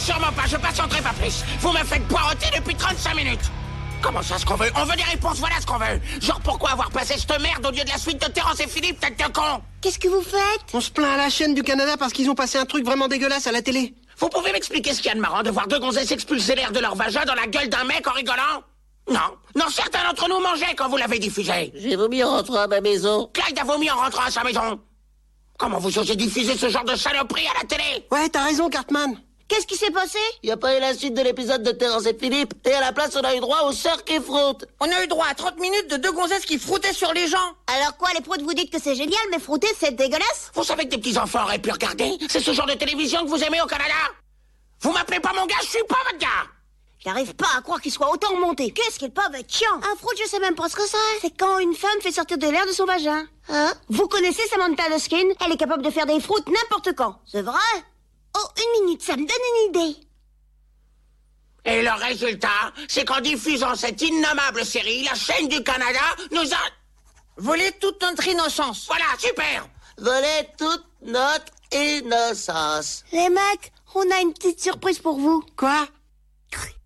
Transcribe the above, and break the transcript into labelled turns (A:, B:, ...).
A: sûrement pas, je patienterai pas plus. Vous me faites poireauter depuis 35 minutes. Comment ça, ce qu'on veut? On veut des réponses, voilà ce qu'on veut. Genre, pourquoi avoir passé cette merde au lieu de la suite de Terrence et Philippe, tête de con?
B: Qu'est-ce que vous faites?
C: On se plaint à la chaîne du Canada parce qu'ils ont passé un truc vraiment dégueulasse à la télé.
A: Vous pouvez m'expliquer ce qu'il y a de marrant de voir deux gonzesses expulser l'air de leur vagin dans la gueule d'un mec en rigolant? Non, certains d'entre nous mangeaient quand vous l'avez diffusé.
D: J'ai vomi en rentrant à ma maison.
A: Clyde a vomi en rentrant à sa maison. Comment vous osez diffuser ce genre de saloperie à la télé?
C: Ouais, t'as raison, Cartman.
B: Qu'est-ce qui s'est passé?
D: Y a pas eu la suite de l'épisode de Terrence et Philippe. Et à la place, on a eu droit aux sœurs qui frottent.
E: On a eu droit à 30 minutes de deux gonzesses qui frottaient sur les gens.
B: Alors quoi, les proutes, vous dites que c'est génial, mais frotter, c'est dégueulasse?
A: Vous savez que des petits enfants auraient pu regarder? C'est ce genre de télévision que vous aimez au Canada? Vous m'appelez pas mon gars, je suis pas votre gars!
B: J'arrive pas à croire qu'il soit autant monté. Qu'est-ce qu'il peut être chiant? Un froute, je sais même pas ce que c'est. C'est quand une femme fait sortir de l'air de son vagin. Hein? Vous connaissez Samantha Luskin? Elle est capable de faire des froutes n'importe quand. C'est vrai? Oh, une minute, ça me donne une idée.
A: Et le résultat, c'est qu'en diffusant cette innommable série, la chaîne du Canada nous a...
E: Volé toute notre innocence.
A: Voilà, super!
D: Voler toute notre innocence.
B: Les mecs, on a une petite surprise pour vous.
C: Quoi?